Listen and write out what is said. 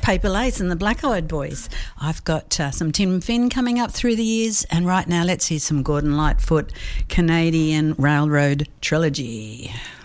Paper Lace and the Black Eyed Boys. I've got some Tim Finn coming up through the years, and right now let's hear some Gordon Lightfoot, Canadian Railroad Trilogy.